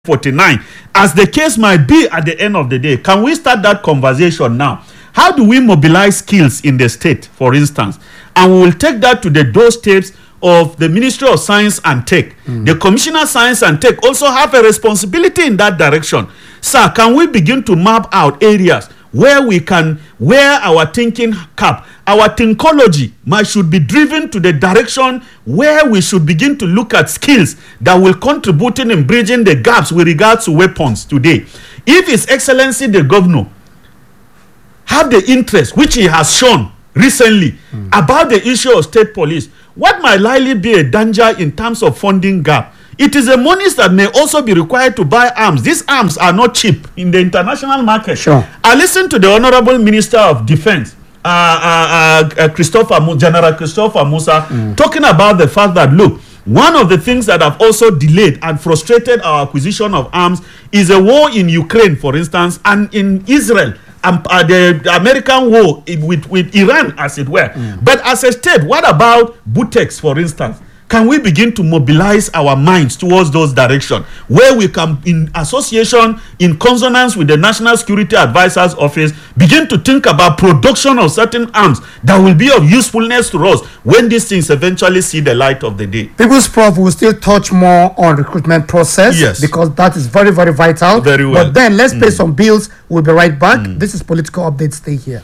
49, as the case might be at the end of the day. Can we start that conversation now? How do we mobilize skills in the state, for instance? And we will take that to the doorsteps of the Ministry of Science and Tech. The Commissioner of Science and Tech also have a responsibility in that direction. Sir, can we begin to map out areas where we can wear our thinking cap? Our thinkology should be driven to the direction where we should begin to look at skills that will contribute in bridging the gaps with regards to weapons today. If His Excellency the Governor have the interest, which he has shown recently, about the issue of state police, what might likely be a danger in terms of funding gap? It is a money that may also be required to buy arms. These arms are not cheap in the international market. Sure. I listened to the Honorable Minister of Defense, General Christopher Musa, talking about the fact that, look, one of the things that have also delayed and frustrated our acquisition of arms is a war in Ukraine, for instance, and in Israel. The American war with Iran, as it were. But as a state, what about Butex, for instance? Can we begin to mobilize our minds towards those directions, where we can, in association, in consonance with the National Security Advisor's Office, begin to think about production of certain arms that will be of usefulness to us when these things eventually see the light of the day? People's Prof will still touch more on recruitment process, yes, because that is very, very vital. Very well. But then let's pay some bills. We'll be right back. This is Political Update. Stay here.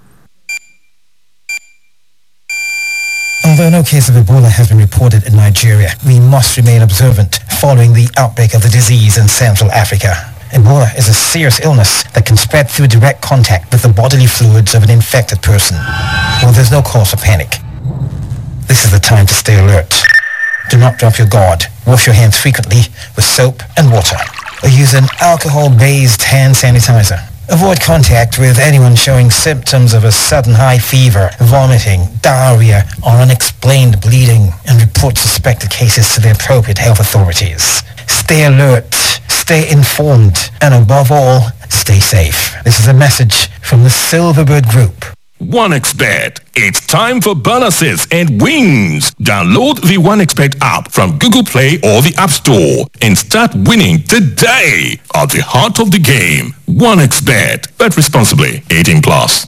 Although no case of Ebola has been reported in Nigeria, we must remain observant following the outbreak of the disease in Central Africa. Ebola is a serious illness that can spread through direct contact with the bodily fluids of an infected person. Well, there's no cause for panic. This is the time to stay alert. Do not drop your guard. Wash your hands frequently with soap and water, or use an alcohol-based hand sanitizer. Avoid contact with anyone showing symptoms of a sudden high fever, vomiting, diarrhea, or unexplained bleeding, and report suspected cases to the appropriate health authorities. Stay alert, stay informed, and above all, stay safe. This is a message from the Silverbird Group. OneXBet. It's time for bonuses and wins. Download the OneXBet app from Google Play or the App Store and start winning today. At the heart of the game, OneXBet. Bet responsibly. 18 plus.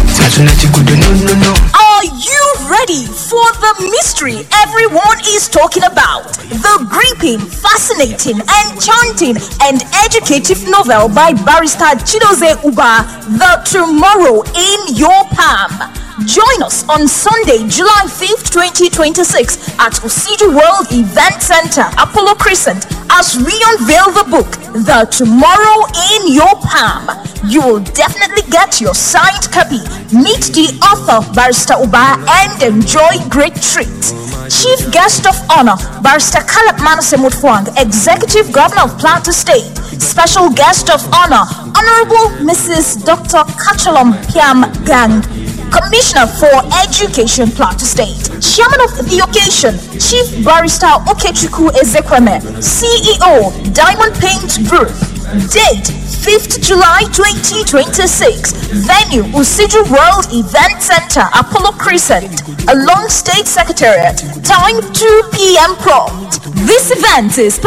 Are you ready for the mystery everyone is talking about? The gripping, fascinating, enchanting, and educative novel by Barrister Chidozie Ubah, The Tomorrow in Your Palm. Join us on Sunday, July 5th, 2026 at Osiju World Event Center, Apollo Crescent, as we unveil the book, The Tomorrow in Your Palm. You will definitely get your signed copy, meet the author, Barrister Ubah, and enjoy great treats. Chief Guest of Honor, Barrister Caleb Manasseh Mutfwang, Executive Governor of Plateau State. Special Guest of Honor, Honorable Mrs. Dr. Kachalom Piam Gang, Commissioner for Education, Plateau State. Chairman of the occasion, Chief Barrister Okechukwu Ezekweme, CEO, Diamond Paint Group. Date, 5th July 2026. Venue, Osiju World Event Center, Apollo Crescent, along State Secretariat. Time 2 p.m. prompt. This event is